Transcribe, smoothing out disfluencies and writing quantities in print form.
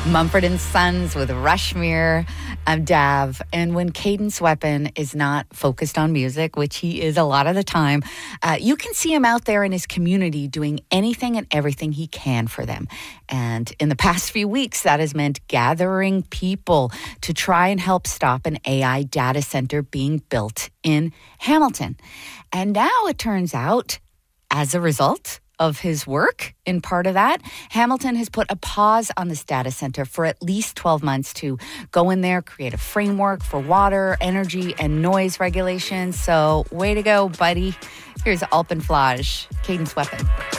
Mumford & Sons with Rushmere, Dav. And when Cadence Weapon is not focused on music, which he is a lot of the time, you can see him out there in his community doing anything and everything he can for them. And in the past few weeks, that has meant gathering people to try and help stop an AI data center being built in Hamilton. And now it turns out, as a result of his work, in part of that, Hamilton has put a pause on this data center for at least 12 months to go in there, create a framework for water, energy, and noise regulations. So way to go, buddy. Here's Alpenflage, Cadence Weapon.